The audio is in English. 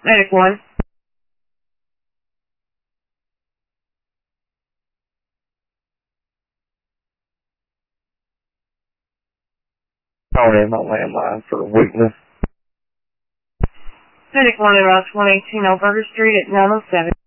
Medic 1. Calling in my landline for weakness. Medic 1 at Route 118 Alberta Street at 907.